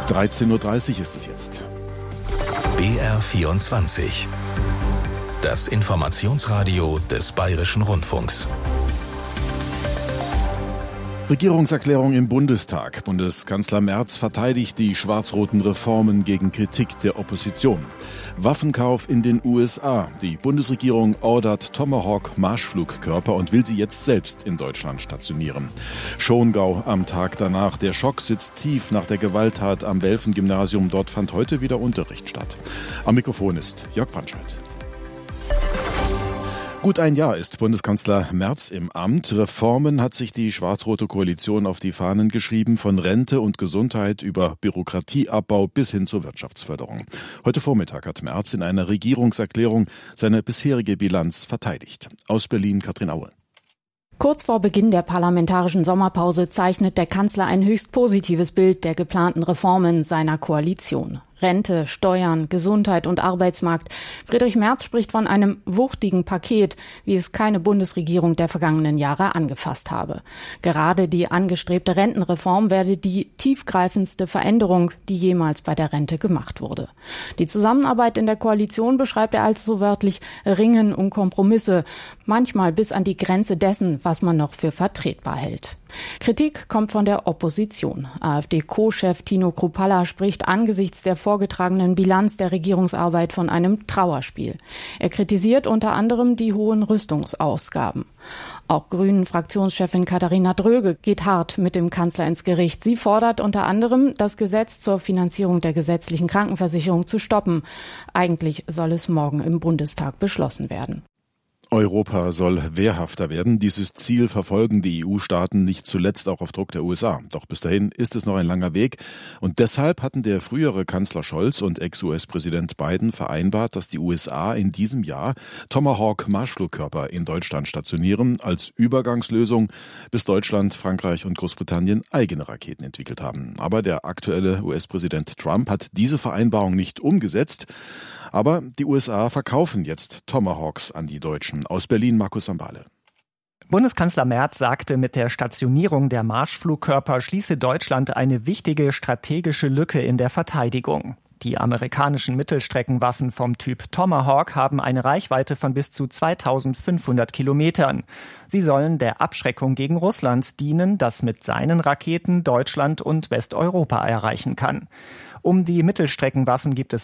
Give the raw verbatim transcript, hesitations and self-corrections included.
dreizehn Uhr dreißig ist es jetzt. B R vierundzwanzig. Das Informationsradio des Bayerischen Rundfunks. Regierungserklärung im Bundestag. Bundeskanzler Merz verteidigt die schwarz-roten Reformen gegen Kritik der Opposition. Waffenkauf in den U S A. Die Bundesregierung ordert Tomahawk-Marschflugkörper und will sie jetzt selbst in Deutschland stationieren. Schongau am Tag danach. Der Schock sitzt tief nach der Gewalttat am Welfen-Gymnasium. Dort fand heute wieder Unterricht statt. Am Mikrofon ist Jörg Brandscheid. Gut ein Jahr ist Bundeskanzler Merz im Amt. Reformen hat sich die schwarz-rote Koalition auf die Fahnen geschrieben, von Rente und Gesundheit über Bürokratieabbau bis hin zur Wirtschaftsförderung. Heute Vormittag hat Merz in einer Regierungserklärung seine bisherige Bilanz verteidigt. Aus Berlin Katrin Aue. Kurz vor Beginn der parlamentarischen Sommerpause zeichnet der Kanzler ein höchst positives Bild der geplanten Reformen seiner Koalition. Rente, Steuern, Gesundheit und Arbeitsmarkt. Friedrich Merz spricht von einem wuchtigen Paket, wie es keine Bundesregierung der vergangenen Jahre angefasst habe. Gerade die angestrebte Rentenreform werde die tiefgreifendste Veränderung, die jemals bei der Rente gemacht wurde. Die Zusammenarbeit in der Koalition beschreibt er als so wörtlich Ringen um Kompromisse, manchmal bis an die Grenze dessen, was man noch für vertretbar hält. Kritik kommt von der Opposition. AfD-Co-Chef Tino Kruppalla spricht angesichts der vorgetragenen Bilanz der Regierungsarbeit von einem Trauerspiel. Er kritisiert unter anderem die hohen Rüstungsausgaben. Auch Grünen-Fraktionschefin Katharina Dröge geht hart mit dem Kanzler ins Gericht. Sie fordert unter anderem, das Gesetz zur Finanzierung der gesetzlichen Krankenversicherung zu stoppen. Eigentlich soll es morgen im Bundestag beschlossen werden. Europa soll wehrhafter werden. Dieses Ziel verfolgen die E U-Staaten nicht zuletzt auch auf Druck der U S A. Doch bis dahin ist es noch ein langer Weg. Und deshalb hatten der frühere Kanzler Scholz und Ex-U S-Präsident Biden vereinbart, dass die U S A in diesem Jahr Tomahawk-Marschflugkörper in Deutschland stationieren, als Übergangslösung, bis Deutschland, Frankreich und Großbritannien eigene Raketen entwickelt haben. Aber der aktuelle U S-Präsident Trump hat diese Vereinbarung nicht umgesetzt. Aber die U S A verkaufen jetzt Tomahawks an die Deutschen. Aus Berlin Markus Sambale. Bundeskanzler Merz sagte, mit der Stationierung der Marschflugkörper schließe Deutschland eine wichtige strategische Lücke in der Verteidigung. Die amerikanischen Mittelstreckenwaffen vom Typ Tomahawk haben eine Reichweite von bis zu zweitausendfünfhundert Kilometern. Sie sollen der Abschreckung gegen Russland dienen, das mit seinen Raketen Deutschland und Westeuropa erreichen kann. Um die Mittelstreckenwaffen gibt es